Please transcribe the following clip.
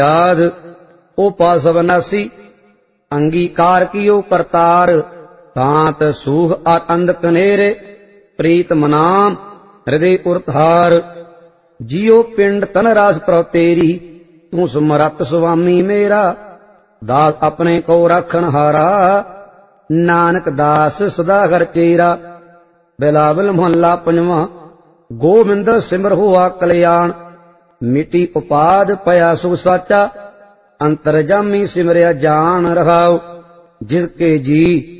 याद ओ पास अविनाशी अंगीकार कियो करतार तांत सूह आनंद कनेरे प्रीत मनाम हृदय उरधार जियो पिंड तन रास प्रभ तेरी तू समरत स्वामी मेरा दास अपने को रखन हारा नानक दास सदा घर चेरा। बिलावल मोहल्ला पंजवा। गोविंद सिमर हुआ कल्याण मिटी उपाद पया सुख साचा अंतरजामी सिमरिया जान रहाओ जिसके जी